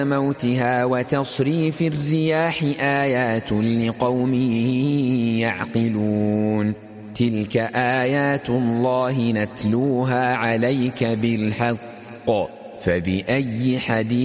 موتها وتصريف الرياح آيات لقوم يعقلون تلك آيات الله نتلوها عليك بالحق فبأي حديث